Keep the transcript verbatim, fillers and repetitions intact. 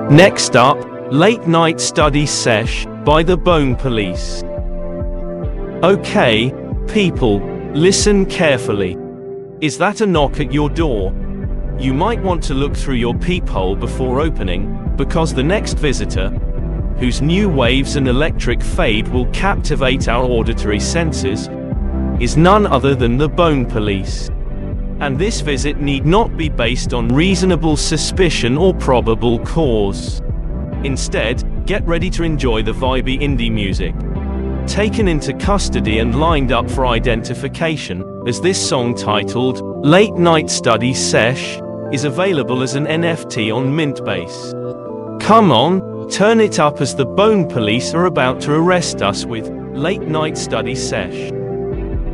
Next up, Late Night Study Sesh by the Bone Police. Okay, people, listen carefully. Is that a knock at your door? You might want to look through your peephole before opening, because the next visitor, whose new waves and electric fade will captivate our auditory senses, is none other than the Bone Police. And this visit need not be based on reasonable suspicion or probable cause. Instead, get ready to enjoy the vibey indie music. Taken into custody and lined up for identification, as this song titled Late Night Study Sesh is available as an N F T on Mintbase. Come on, turn it up as the Bone Police are about to arrest us with Late Night Study Sesh.